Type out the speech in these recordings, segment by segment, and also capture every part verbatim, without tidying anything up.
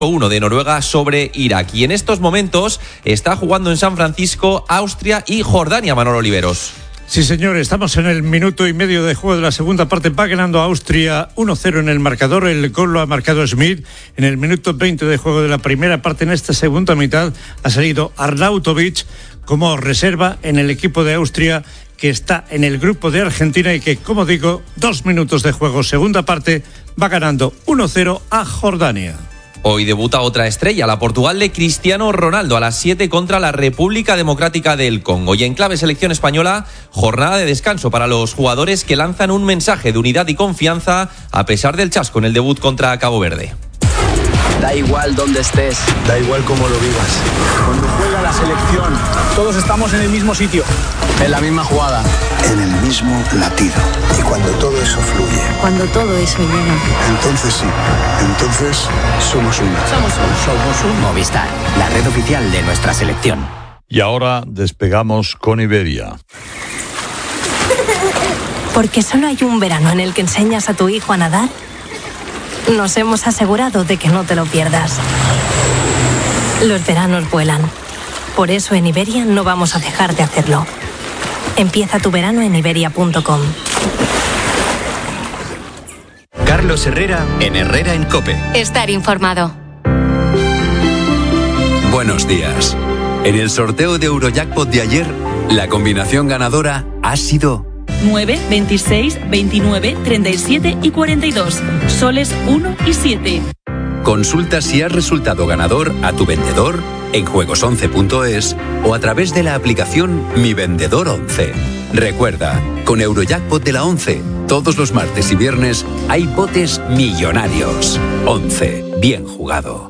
uno de Noruega sobre Irak. Y en estos momentos está jugando en San Francisco Austria y Jordania, Manolo Oliveros. Sí, señor, estamos en el minuto y medio de juego de la segunda parte. Va ganando Austria uno cero en el marcador. El gol lo ha marcado Smith. En el minuto veinte de juego de la primera parte, en esta segunda mitad, ha salido Arnautovic como reserva en el equipo de Austria, que está en el grupo de Argentina y que, como digo, dos minutos de juego, segunda parte, va ganando uno cero a Jordania. Hoy debuta otra estrella, la Portugal de Cristiano Ronaldo, a las siete contra la República Democrática del Congo. Y en clave selección española, jornada de descanso para los jugadores que lanzan un mensaje de unidad y confianza a pesar del chasco en el debut contra Cabo Verde. Da igual dónde estés, da igual cómo lo vivas. Cuando juega la selección, todos estamos en el mismo sitio, en la misma jugada, en el mismo latido. Y cuando todo eso fluye, cuando todo eso llega, entonces sí, entonces somos uno. Somos uno. Somos un Movistar, la red oficial de nuestra selección. Y ahora despegamos con Iberia. Porque solo hay un verano en el que enseñas a tu hijo a nadar. Nos hemos asegurado de que no te lo pierdas. Los veranos vuelan. Por eso en Iberia no vamos a dejar de hacerlo. Empieza tu verano en iberia punto com. Carlos Herrera en Herrera en COPE. Estar informado. Buenos días. En el sorteo de Eurojackpot de ayer, la combinación ganadora ha sido nueve, veintiséis, veintinueve, treinta y siete y cuarenta y dos. Soles uno y siete. Consulta si has resultado ganador a tu vendedor en juegos once punto es o a través de la aplicación Mi Vendedor once. Recuerda, con Eurojackpot de la once, todos los martes y viernes hay botes millonarios. once. Bien jugado.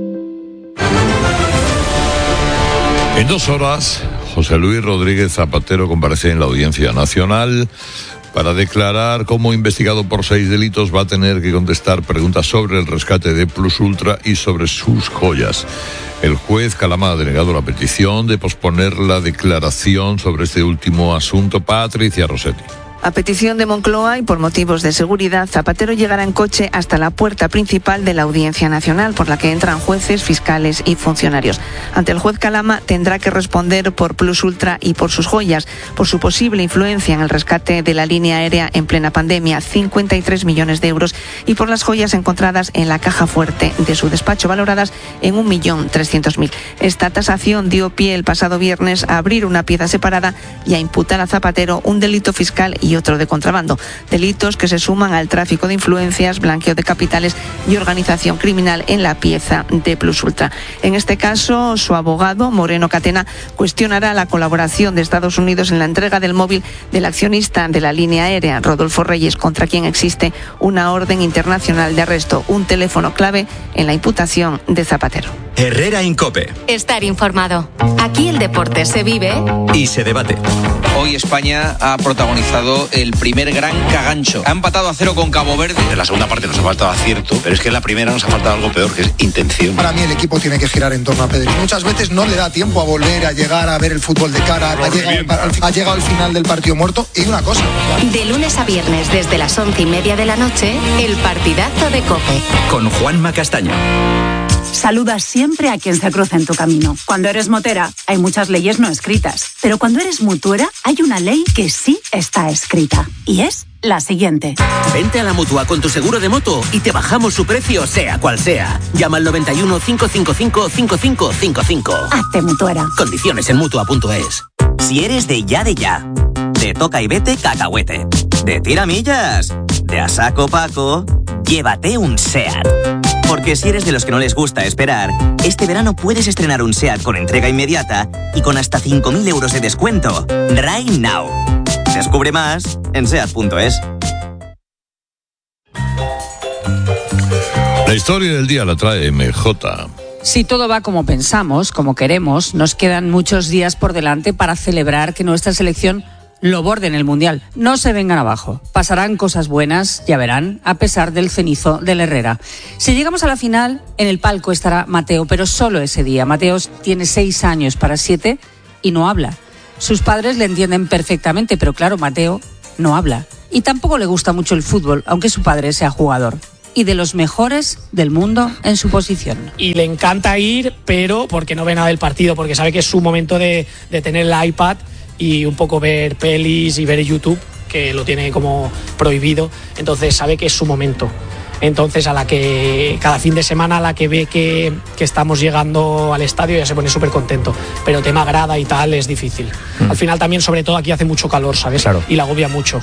En dos horas, José Luis Rodríguez Zapatero comparece en la Audiencia Nacional para declarar cómo, investigado por seis delitos, va a tener que contestar preguntas sobre el rescate de Plus Ultra y sobre sus joyas. El juez Calama ha denegado la petición de posponer la declaración sobre este último asunto. Patricia Rossetti. A petición de Moncloa y por motivos de seguridad, Zapatero llegará en coche hasta la puerta principal de la Audiencia Nacional, por la que entran jueces, fiscales y funcionarios. Ante el juez Calama tendrá que responder por Plus Ultra y por sus joyas, por su posible influencia en el rescate de la línea aérea en plena pandemia, cincuenta y tres millones de euros, y por las joyas encontradas en la caja fuerte de su despacho, valoradas en un millón trescientos mil. Esta tasación dio pie el pasado viernes a abrir una pieza separada y a imputar a Zapatero un delito fiscal y otro de contrabando, delitos que se suman al tráfico de influencias, blanqueo de capitales y organización criminal en la pieza de Plus Ultra. En este caso, su abogado, Moreno Catena, cuestionará la colaboración de Estados Unidos en la entrega del móvil del accionista de la línea aérea, Rodolfo Reyes, contra quien existe una orden internacional de arresto, un teléfono clave en la imputación de Zapatero. Herrera en COPE. Estar informado. Aquí el deporte se vive y se debate. Hoy España ha protagonizado el primer gran cagancho. Ha empatado a cero con Cabo Verde. En la segunda parte nos ha faltado acierto, pero es que en la primera nos ha faltado algo peor, que es intención. Para mí el equipo tiene que girar en torno a Pedri. Muchas veces no le da tiempo a volver a llegar a ver el fútbol de cara. Ha llegado, al, ha llegado al final del partido muerto. Y una cosa. De lunes a viernes desde las once y media de la noche, el partidazo de COPE. Con Juanma Castaño. Saluda siempre a quien se cruza en tu camino. Cuando eres motera, hay muchas leyes no escritas. Pero cuando eres mutuera, hay una ley que sí está escrita. Y es la siguiente. Vente a la Mutua con tu seguro de moto y te bajamos su precio, sea cual sea. Llama al noventa y uno, cinco cinco cinco, cinco cinco cinco cinco. Hazte mutuera. Condiciones en mutua punto es. Si eres de ya de ya, de toca y vete cacahuete, de tiramillas, de a saco Paco, llévate un SEAT. Porque si eres de los que no les gusta esperar, este verano puedes estrenar un SEAT con entrega inmediata y con hasta cinco mil euros de descuento. Right now. Descubre más en seat punto es. La historia del día la trae M J. Si todo va como pensamos, como queremos, nos quedan muchos días por delante para celebrar que nuestra selección lo borde en el Mundial. No se vengan abajo. Pasarán cosas buenas, ya verán, a pesar del cenizo del Herrera. Si llegamos a la final, en el palco estará Mateo, pero solo ese día. Mateo tiene seis años para siete y no habla. Sus padres le entienden perfectamente, pero claro, Mateo no habla. Y tampoco le gusta mucho el fútbol, aunque su padre sea jugador. y de los mejores del mundo en su posición. Y le encanta ir, pero porque no ve nada del partido, porque sabe que es su momento de, de tener el iPad y un poco ver pelis y ver YouTube, que lo tiene como prohibido, entonces sabe que es su momento. Entonces a la que cada fin de semana a la que ve que, que estamos llegando al estadio ya se pone súper contento, pero tema grada y tal es difícil. Mm. Al final también, sobre todo aquí hace mucho calor, ¿sabes? Claro. Y la agobia mucho.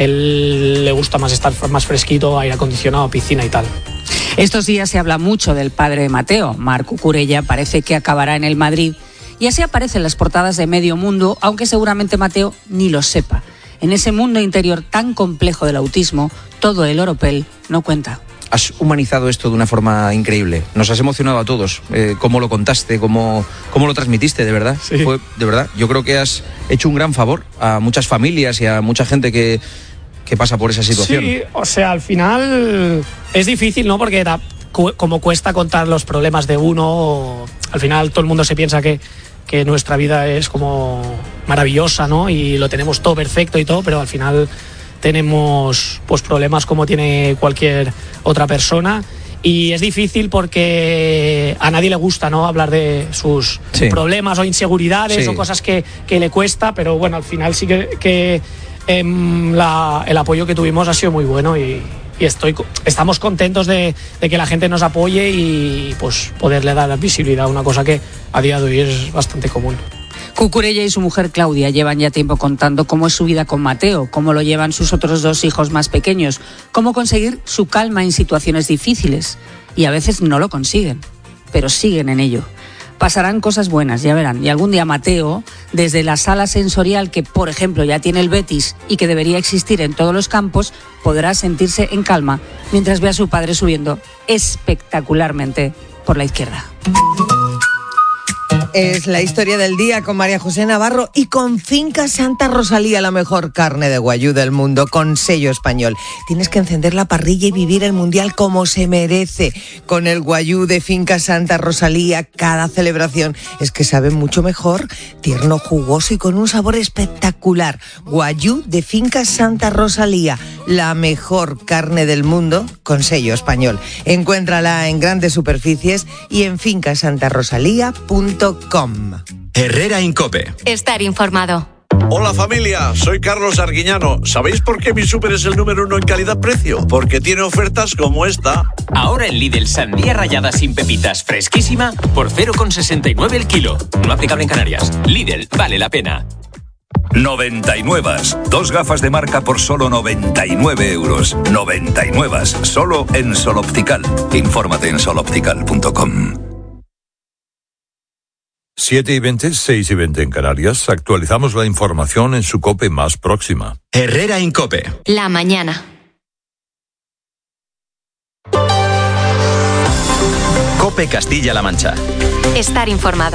Él le gusta más estar más fresquito, aire acondicionado, piscina y tal. Estos días se habla mucho del padre de Mateo. Marc Cucurella parece que acabará en el Madrid y así aparecen las portadas de medio mundo, aunque seguramente Mateo ni lo sepa. En ese mundo interior tan complejo del autismo, todo el oropel no cuenta. Has humanizado esto de una forma increíble. Nos has emocionado a todos. Eh, cómo lo contaste, cómo, cómo lo transmitiste, de verdad. Sí. Fue, de verdad. Yo creo que has hecho un gran favor a muchas familias y a mucha gente que, que pasa por esa situación. Sí, o sea, al final es difícil, ¿no? Porque da, cu- como cuesta contar los problemas de uno, al final todo el mundo se piensa que que nuestra vida es como maravillosa, ¿no? Y lo tenemos todo perfecto y todo, pero al final tenemos pues problemas como tiene cualquier otra persona. Y es difícil porque a nadie le gusta, ¿no? Hablar de sus sí. problemas o inseguridades sí. o cosas que, que le cuesta, pero bueno, al final sí que, que eh, la, el apoyo que tuvimos ha sido muy bueno y, y estoy, estamos contentos de, de que la gente nos apoye y pues poderle dar visibilidad a una cosa que a día de hoy es bastante común. Cucurella y su mujer Claudia llevan ya tiempo contando cómo es su vida con Mateo, cómo lo llevan sus otros dos hijos más pequeños, cómo conseguir su calma en situaciones difíciles. Y a veces no lo consiguen, pero siguen en ello. Pasarán cosas buenas, ya verán. Y algún día Mateo, desde la sala sensorial que, por ejemplo, ya tiene el Betis y que debería existir en todos los campos, podrá sentirse en calma mientras ve a su padre subiendo espectacularmente por la izquierda. Es la historia del día con María José Navarro y con Finca Santa Rosalía, la mejor carne de guayú del mundo, con sello español. Tienes que encender la parrilla y vivir el Mundial como se merece. Con el guayú de Finca Santa Rosalía, cada celebración es que sabe mucho mejor, tierno, jugoso y con un sabor espectacular. Guayú de Finca Santa Rosalía, la mejor carne del mundo, con sello español. Encuéntrala en grandes superficies y en finca santa rosalía punto com. Herrera Incope. Estar informado. Hola familia, soy Carlos Arguiñano. ¿Sabéis por qué mi súper es el número uno en calidad-precio? Porque tiene ofertas como esta. Ahora en Lidl, sandía rallada sin pepitas fresquísima por cero coma sesenta y nueve el kilo. No aplicable en Canarias. Lidl, vale la pena. noventa y nueve. Dos gafas de marca por solo noventa y nueve euros. noventa y nueve. Solo en Sol Optical. Infórmate en sol optical punto com. siete y veinte, seis y veinte en Canarias. Actualizamos la información en su COPE más próxima. Herrera Incope. La mañana. COPE Castilla-La Mancha. Estar informado.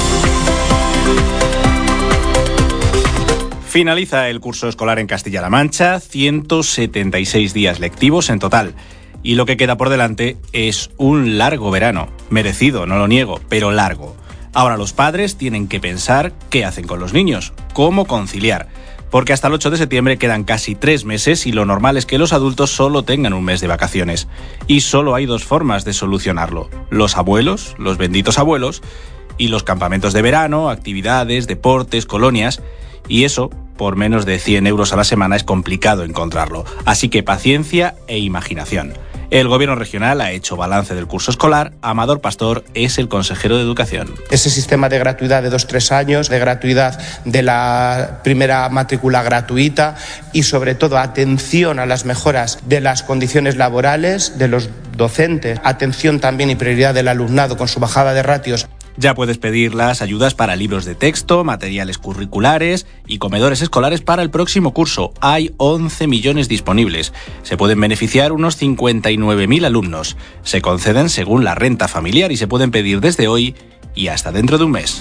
Finaliza el curso escolar en Castilla-La Mancha, ciento setenta y seis días lectivos en total. Y lo que queda por delante es un largo verano. Merecido, no lo niego, pero largo. Ahora los padres tienen que pensar qué hacen con los niños, cómo conciliar. Porque hasta el ocho de septiembre quedan casi tres meses y lo normal es que los adultos solo tengan un mes de vacaciones. Y solo hay dos formas de solucionarlo. Los abuelos, los benditos abuelos, y los campamentos de verano, actividades, deportes, colonias. Y eso, por menos de cien euros a la semana, es complicado encontrarlo. Así que paciencia e imaginación. El gobierno regional ha hecho balance del curso escolar. Amador Pastor es el consejero de Educación. Ese sistema de gratuidad de dos tres años, de gratuidad de la primera matrícula gratuita y sobre todo atención a las mejoras de las condiciones laborales de los docentes, atención también y prioridad del alumnado con su bajada de ratios. Ya puedes pedir las ayudas para libros de texto, materiales curriculares y comedores escolares para el próximo curso. Hay once millones disponibles. Se pueden beneficiar unos cincuenta y nueve mil alumnos. Se conceden según la renta familiar y se pueden pedir desde hoy y hasta dentro de un mes.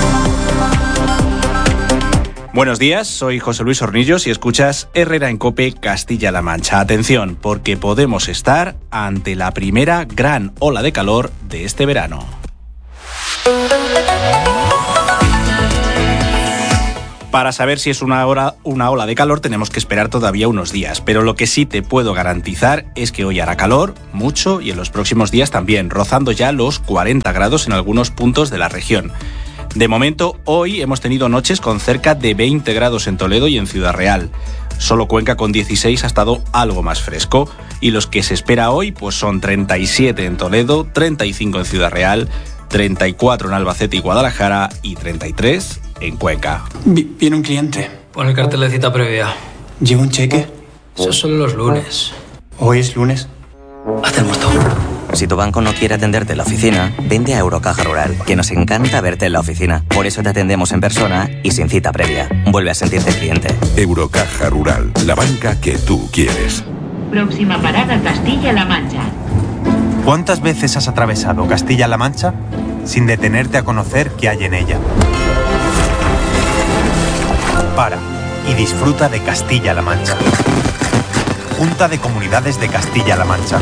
Buenos días, soy José Luis Hornillos y escuchas Herrera en COPE Castilla-La Mancha. Atención, porque podemos estar ante la primera gran ola de calor de este verano. Para saber si es una, hora, una ola de calor tenemos que esperar todavía unos días, pero lo que sí te puedo garantizar es que hoy hará calor, mucho, y en los próximos días también, rozando ya los cuarenta grados en algunos puntos de la región. De momento, hoy hemos tenido noches con cerca de veinte grados en Toledo y en Ciudad Real. Solo Cuenca con dieciséis ha estado algo más fresco, y los que se espera hoy pues son treinta y siete en Toledo, treinta y cinco en Ciudad Real, treinta y cuatro en Albacete y Guadalajara y treinta y tres en Cuenca. Viene un cliente. Pon el cartel de cita previa. ¿Lleva un cheque? Eso es solo los lunes. ¿Hoy es lunes? Hazte el muerto. Si tu banco no quiere atenderte en la oficina, vente a Eurocaja Rural, que nos encanta verte en la oficina. Por eso te atendemos en persona y sin cita previa. Vuelve a sentirte cliente. Eurocaja Rural, la banca que tú quieres. Próxima parada, Castilla-La Mancha. ¿Cuántas veces has atravesado Castilla-La Mancha sin detenerte a conocer qué hay en ella? Para y disfruta de Castilla-La Mancha. Junta de Comunidades de Castilla-La Mancha.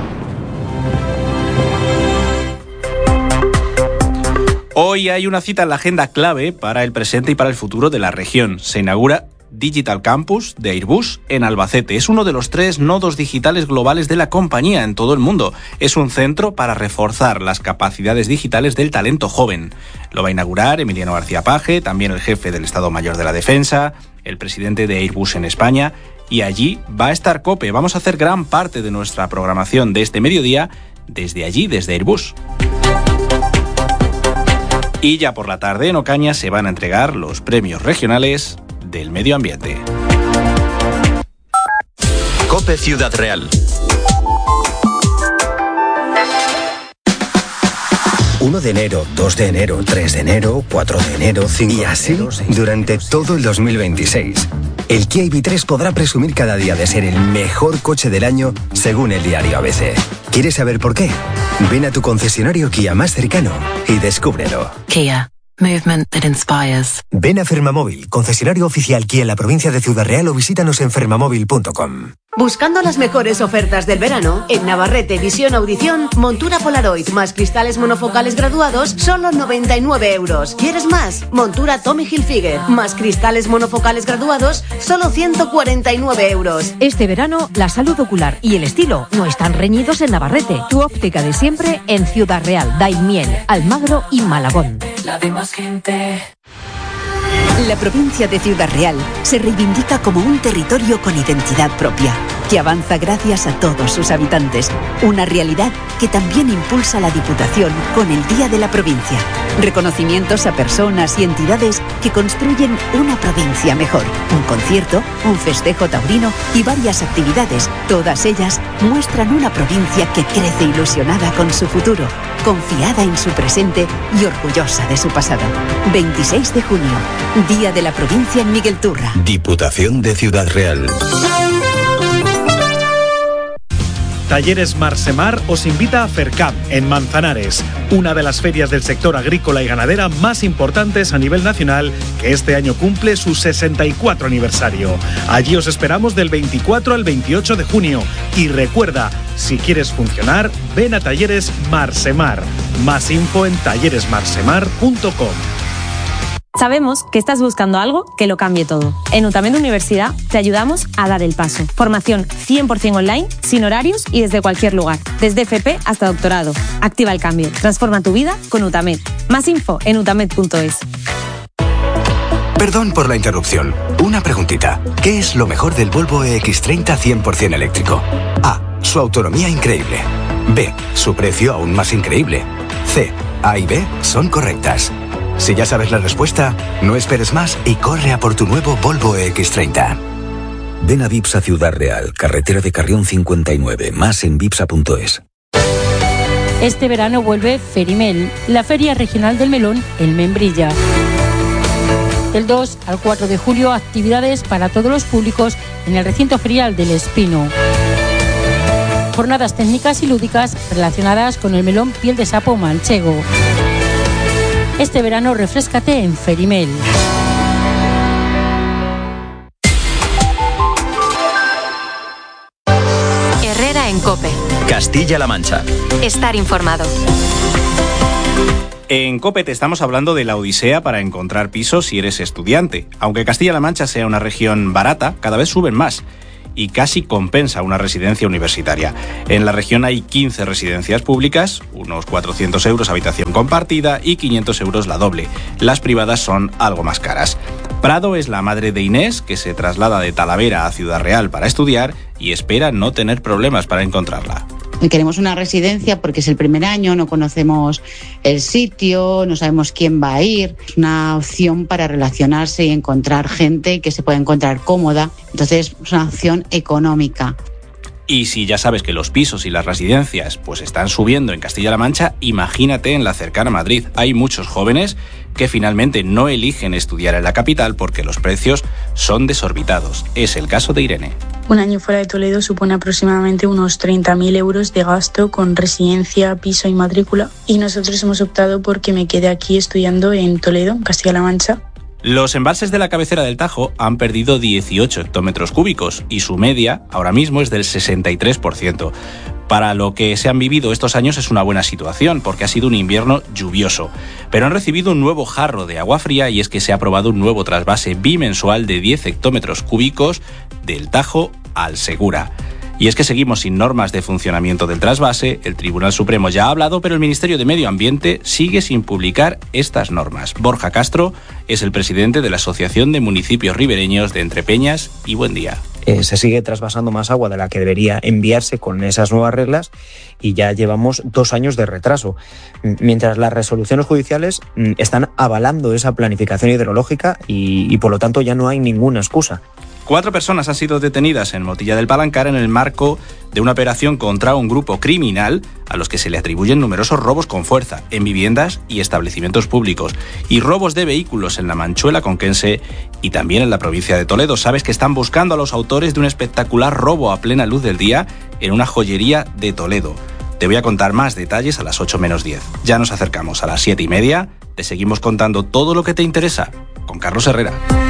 Hoy hay una cita en la agenda clave para el presente y para el futuro de la región. Se inaugura Digital Campus de Airbus en Albacete. Es uno de los tres nodos digitales globales de la compañía en todo el mundo. Es un centro para reforzar las capacidades digitales del talento joven. Lo va a inaugurar Emiliano García Paje, también el jefe del Estado Mayor de la Defensa, el presidente de Airbus en España, y allí va a estar COPE. Vamos a hacer gran parte de nuestra programación de este mediodía desde allí, desde Airbus. Y ya por la tarde en Ocaña se van a entregar los premios regionales del medio ambiente. COPE Ciudad Real. uno de enero, dos de enero, tres de enero, cuatro de enero, cinco de enero... Y así durante todo el dos mil veintiséis. El Kia I V tres podrá presumir cada día de ser el mejor coche del año según el diario A B C. ¿Quieres saber por qué? Ven a tu concesionario Kia más cercano y descúbrelo. Kia. Movement that inspires. Ven a Fermamóvil, concesionario oficial Kia en la provincia de Ciudad Real, o visítanos en fermamóvil punto com. Buscando las mejores ofertas del verano, en Navarrete Visión Audición, montura Polaroid más cristales monofocales graduados, solo noventa y nueve euros. ¿Quieres más? Montura Tommy Hilfiger más cristales monofocales graduados, solo ciento cuarenta y nueve euros. Este verano, la salud ocular y el estilo no están reñidos en Navarrete. Tu óptica de siempre en Ciudad Real, Daimiel, Almagro y Malagón. La de más gente. La provincia de Ciudad Real se reivindica como un territorio con identidad propia, que avanza gracias a todos sus habitantes. Una realidad que también impulsa la Diputación con el Día de la Provincia. Reconocimientos a personas y entidades que construyen una provincia mejor. Un concierto, un festejo taurino y varias actividades. Todas ellas muestran una provincia que crece ilusionada con su futuro, confiada en su presente y orgullosa de su pasado. veintiséis de junio, Día de la Provincia en Miguel Turra. Diputación de Ciudad Real. Talleres Marsemar os invita a FERCAM en Manzanares, una de las ferias del sector agrícola y ganadera más importantes a nivel nacional, que este año cumple su sesenta y cuatro aniversario. Allí os esperamos del veinticuatro al veintiocho de junio. Y recuerda, si quieres funcionar, ven a Talleres Marsemar. Más info en talleres marsemar punto com. Sabemos que estás buscando algo que lo cambie todo. En UTAMED Universidad te ayudamos a dar el paso. Formación cien por ciento online, sin horarios y desde cualquier lugar. Desde F P hasta doctorado. Activa el cambio. Transforma tu vida con UTAMED. Más info en utamed punto es. Perdón por la interrupción. Una preguntita. ¿Qué es lo mejor del Volvo E X treinta cien por ciento eléctrico? A. Su autonomía increíble. B. Su precio aún más increíble. C. A y B son correctas. Si ya sabes la respuesta, no esperes más y corre a por tu nuevo Volvo E X treinta. Ven a Vipsa Ciudad Real, carretera de Carrión cincuenta y nueve, más en vipsa punto es. Este verano vuelve Ferimel, la feria regional del melón en Membrilla. Del dos al cuatro de julio, actividades para todos los públicos en el recinto ferial del Espino. Jornadas técnicas y lúdicas relacionadas con el melón piel de sapo manchego. Este verano refréscate en Ferimel. Herrera en COPE. Castilla-La Mancha. Estar informado. En COPE te estamos hablando de la odisea para encontrar pisos si eres estudiante. Aunque Castilla-La Mancha sea una región barata, cada vez suben más y casi compensa una residencia universitaria. En la región hay quince residencias públicas, unos cuatrocientos euros habitación compartida y quinientos euros la doble. Las privadas son algo más caras. Prado es la madre de Inés, que se traslada de Talavera a Ciudad Real para estudiar y espera no tener problemas para encontrarla. Queremos una residencia porque es el primer año, no conocemos el sitio, no sabemos quién va a ir. Es una opción para relacionarse y encontrar gente que se pueda encontrar cómoda. Entonces es una opción económica. Y si ya sabes que los pisos y las residencias pues están subiendo en Castilla-La Mancha, imagínate en la cercana Madrid. Hay muchos jóvenes que finalmente no eligen estudiar en la capital porque los precios son desorbitados. Es el caso de Irene. Un año fuera de Toledo supone aproximadamente unos treinta mil euros de gasto con residencia, piso y matrícula. Y nosotros hemos optado por que me quede aquí estudiando en Toledo, en Castilla-La Mancha. Los embalses de la cabecera del Tajo han perdido dieciocho hectómetros cúbicos y su media ahora mismo es del sesenta y tres por ciento. Para lo que se han vivido estos años es una buena situación porque ha sido un invierno lluvioso. Pero han recibido un nuevo jarro de agua fría y es que se ha aprobado un nuevo trasvase bimensual de diez hectómetros cúbicos del Tajo al Segura. Y es que seguimos sin normas de funcionamiento del trasvase, el Tribunal Supremo ya ha hablado, pero el Ministerio de Medio Ambiente sigue sin publicar estas normas. Borja Castro es el presidente de la Asociación de Municipios Ribereños de Entrepeñas y Buendía. Eh, se sigue trasvasando más agua de la que debería enviarse con esas nuevas reglas y ya llevamos dos años de retraso. Mientras las resoluciones judiciales mm, están avalando esa planificación hidrológica y, y por lo tanto ya no hay ninguna excusa. Cuatro personas han sido detenidas en Motilla del Palancar en el marco de una operación contra un grupo criminal a los que se le atribuyen numerosos robos con fuerza en viviendas y establecimientos públicos y robos de vehículos en la Manchuela conquense y también en la provincia de Toledo. Sabes que están buscando a los autores de un espectacular robo a plena luz del día en una joyería de Toledo. Te voy a contar más detalles a las ocho menos diez. Ya nos acercamos a las siete y media. Te seguimos contando todo lo que te interesa con Carlos Herrera.